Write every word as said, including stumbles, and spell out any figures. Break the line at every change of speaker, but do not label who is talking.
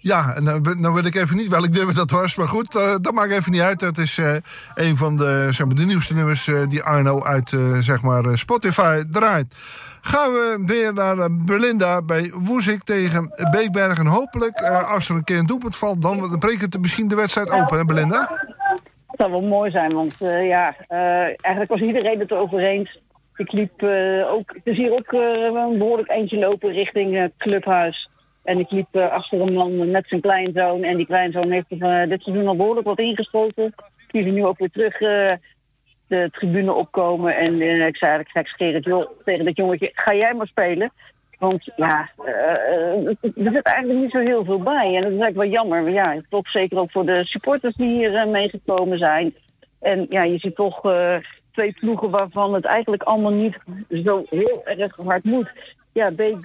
Ja, en nou, nou weet ik even niet welk nummer dat was. Maar goed, uh, dat maakt even niet uit. Dat is uh, een van de, zeg maar, de nieuwste nummers uh, die Arno uit uh, zeg maar, uh, Spotify draait. Gaan we weer naar uh, Belinda bij Woezik tegen Beekbergen. En hopelijk, uh, als er een keer een doelpunt valt, dan, dan breekt het misschien de wedstrijd open, hè Belinda?
Dat zou wel mooi zijn, want uh, ja, uh, eigenlijk was iedereen het erover eens. Ik liep uh, ook, het is hier ook uh, een behoorlijk eentje lopen richting uh, Clubhuis. En ik liep uh, achter een man met zijn kleinzoon. En die kleinzoon heeft uh, dit seizoen al behoorlijk wat ingeschoten. Die is nu ook weer terug uh, de tribune opkomen. En uh, ik zei eigenlijk gekscherend, joh, tegen dat jongetje, ga jij maar spelen. Want ja, uh, er zit eigenlijk niet zo heel veel bij. En dat is eigenlijk wel jammer. Maar ja, toch zeker ook voor de supporters die hier uh, meegekomen zijn. En ja, je ziet toch uh, twee ploegen waarvan het eigenlijk allemaal niet zo heel erg hard moet. Ja, B